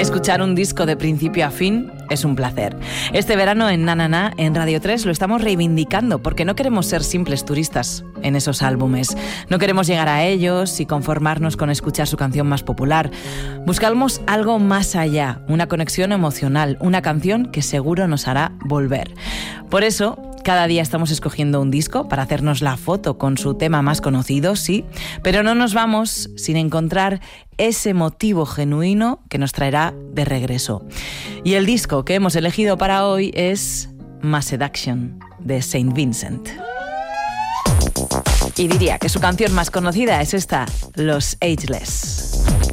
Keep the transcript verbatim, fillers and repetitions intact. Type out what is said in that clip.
Escuchar un disco de principio a fin es un placer. Este verano en Na Na Na, en Radio tres, lo estamos reivindicando porque no queremos ser simples turistas en esos álbumes. No queremos llegar a ellos y conformarnos con escuchar su canción más popular. Buscamos algo más allá, una conexión emocional, una canción que seguro nos hará volver. Por eso, cada día estamos escogiendo un disco para hacernos la foto con su tema más conocido, sí, pero no nos vamos sin encontrar ese motivo genuino que nos traerá de regreso. Y el disco que hemos elegido para hoy es Mass Seduction, de Saint Vincent. Y diría que su canción más conocida es esta, Los Ageless.